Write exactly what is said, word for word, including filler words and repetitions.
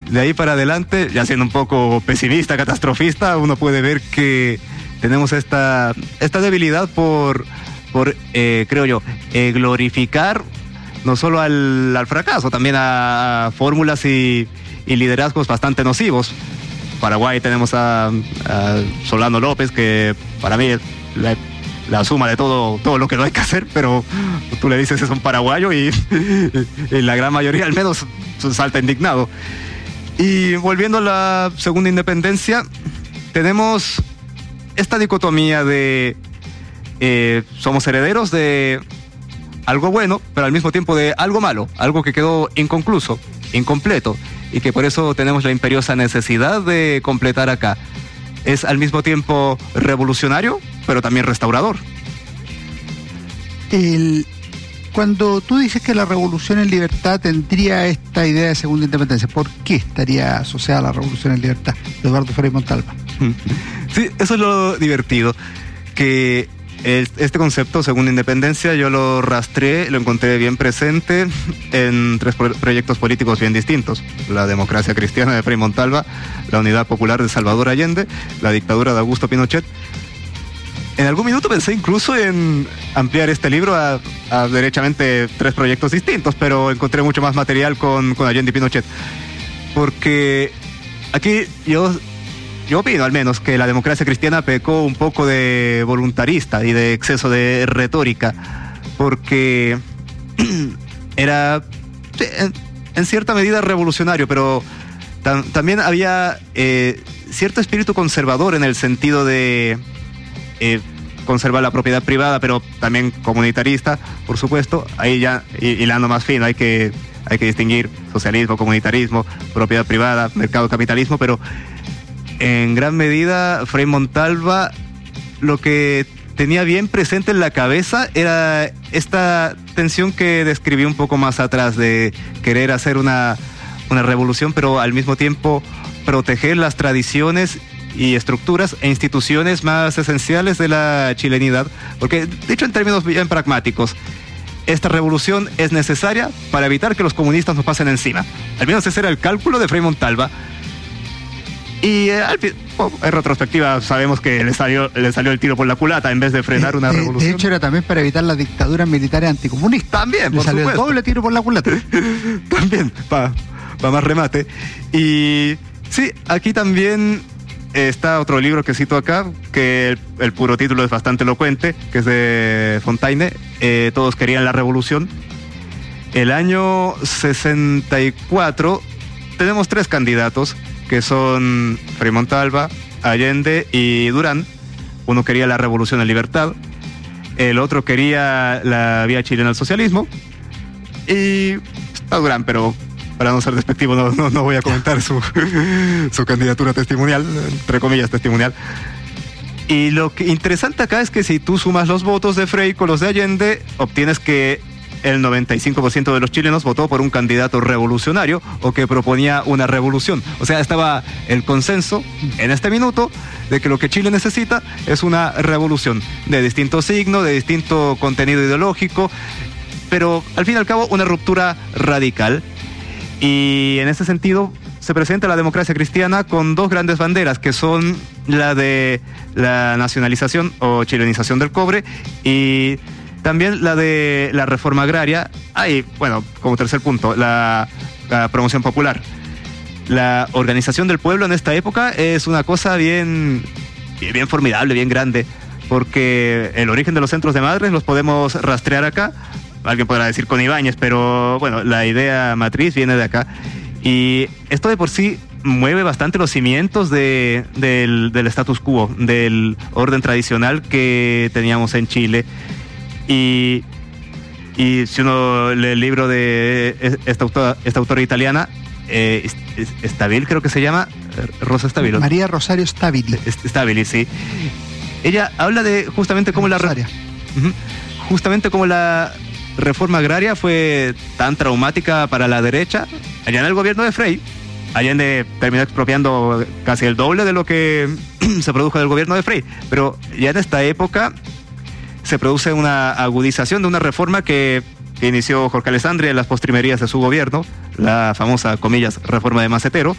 de ahí para adelante, ya siendo un poco pesimista, catastrofista, uno puede ver que tenemos esta, esta debilidad por, por eh, creo yo, eh, glorificar no solo al, al fracaso, también a fórmulas y, y liderazgos bastante nocivos. Paraguay tenemos a, a Solano López, que para mí es la, la suma de todo, todo lo que no hay que hacer, pero tú le dices es un paraguayo y, y la gran mayoría al menos salta indignado. Y volviendo a la segunda independencia, tenemos esta dicotomía de eh, somos herederos de algo bueno, pero al mismo tiempo de algo malo, algo que quedó inconcluso, incompleto, y que por eso tenemos la imperiosa necesidad de completar acá. Es al mismo tiempo revolucionario, pero también restaurador. El, cuando tú dices que la revolución en libertad tendría esta idea de segunda independencia, ¿por qué estaría asociada a la revolución en libertad de Eduardo Frei Montalva? Sí, eso es lo divertido, que este concepto, segunda independencia, yo lo rastreé, lo encontré bien presente en tres proyectos políticos bien distintos: la democracia cristiana de Frei Montalva, la unidad popular de Salvador Allende, la dictadura de Augusto Pinochet. En algún minuto pensé incluso en ampliar este libro a, a derechamente tres proyectos distintos, pero encontré mucho más material con, con Allende y Pinochet, porque aquí yo Yo opino al menos que la democracia cristiana pecó un poco de voluntarista y de exceso de retórica, porque era en, en cierta medida revolucionario, pero tam, también había eh, cierto espíritu conservador en el sentido de eh, conservar la propiedad privada, pero también comunitarista, por supuesto. Ahí ya hilando más fino, hay que, hay que distinguir socialismo, comunitarismo, propiedad privada, mercado, capitalismo, pero en gran medida Frei Montalva lo que tenía bien presente en la cabeza era esta tensión que describí un poco más atrás, de querer hacer una, una revolución, pero al mismo tiempo proteger las tradiciones y estructuras e instituciones más esenciales de la chilenidad, porque dicho en términos bien pragmáticos, esta revolución es necesaria para evitar que los comunistas nos pasen encima. Al menos ese era el cálculo de Frei Montalva. Y eh, al fin, oh, en retrospectiva sabemos que le salió, le salió el tiro por la culata en vez de frenar una de, revolución. De hecho era también para evitar las dictaduras militares anticomunistas. También, le por salió supuesto. El doble tiro por la culata. También, para pa más remate. Y sí, aquí también está otro libro que cito acá, que el, el puro título es bastante elocuente, que es de Fontaine, eh, Todos querían la revolución. El año sesenta y cuatro tenemos tres candidatos, que son Frei Montalva, Allende y Durán. Uno quería la revolución en libertad, el otro quería la vía chilena al socialismo, y está Durán, pero para no ser despectivo no, no, no voy a comentar su, su candidatura testimonial, entre comillas testimonial. Y lo que interesante acá es que si tú sumas los votos de Frei con los de Allende, obtienes que el noventa y cinco por ciento de los chilenos votó por un candidato revolucionario o que proponía una revolución. O sea, estaba el consenso en este minuto de que lo que Chile necesita es una revolución de distinto signo, de distinto contenido ideológico, pero al fin y al cabo una ruptura radical. Y en ese sentido se presenta la democracia cristiana con dos grandes banderas, que son la de la nacionalización o chilenización del cobre y también la de la reforma agraria. Ahí, bueno, como tercer punto, la, la promoción popular. La organización del pueblo en esta época es una cosa bien, bien formidable, bien grande, porque el origen de los centros de madres los podemos rastrear acá. Alguien podrá decir con Ibáñez, pero bueno, la idea matriz viene de acá. Y esto de por sí mueve bastante los cimientos de, del, del status quo, del orden tradicional que teníamos en Chile. Y, y si uno lee el libro de esta autora, esta autora italiana, eh, Stabile creo que se llama, Rosa Stabile. María Rosario Stabile. Stabile, sí. Ella habla de justamente cómo la, re, uh-huh, justamente cómo la reforma agraria fue tan traumática para la derecha. Allá en el gobierno de Frei, Allende terminó expropiando casi el doble de lo que se produjo del gobierno de Frei, pero ya en esta época se produce una agudización de una reforma que, que inició Jorge Alessandri en las postrimerías de su gobierno, la famosa, comillas, reforma de Macetero,